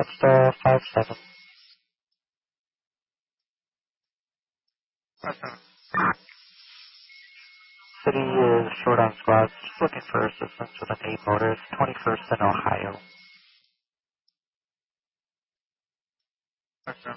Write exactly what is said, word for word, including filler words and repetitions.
Next, uh, five seven. City is short on squad, just looking for assistance with an eight motor, twenty-first in Ohio.